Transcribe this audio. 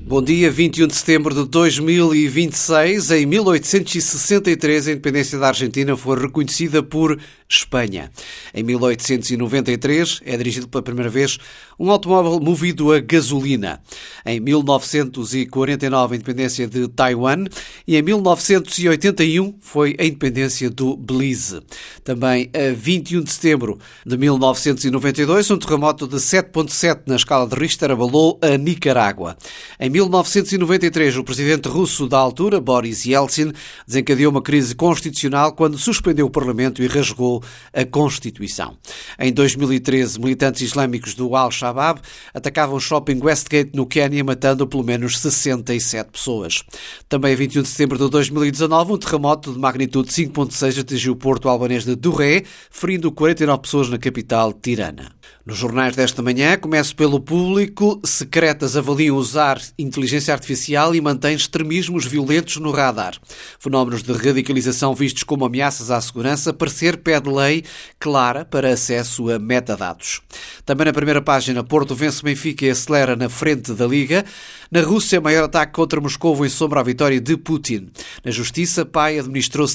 Bom dia, 21 de setembro de 2026. Em 1863, a independência da Argentina foi reconhecida por Espanha. Em 1893, é dirigido pela primeira vez um automóvel movido a gasolina. Em 1949, a independência de Taiwan. E em 1981, foi a independência do Belize. Também a 21 de setembro de 1992, um terremoto de 7,7 na escala de Richter abalou a Nicarágua. Em 1993, o presidente russo da altura, Boris Yeltsin, desencadeou uma crise constitucional quando suspendeu o Parlamento e rasgou a Constituição. Em 2013, militantes islâmicos do Al-Shabaab atacavam o shopping Westgate no Quênia, matando pelo menos 67 pessoas. Também a 21 de setembro de 2019, um terremoto de magnitude 5,6 atingiu o porto albanês de Durré, ferindo 49 pessoas na capital, Tirana. Nos jornais desta manhã, começo pelo Público. Secretas avaliam usar inteligência artificial e mantém extremismos violentos no radar. Fenómenos de radicalização vistos como ameaças à segurança, parecer pede lei clara para acesso a metadados. Também na primeira página, Porto vence Benfica e acelera na frente da Liga. Na Rússia, maior ataque contra Moscovo ensombra a vitória de Putin. Na Justiça, pai administrou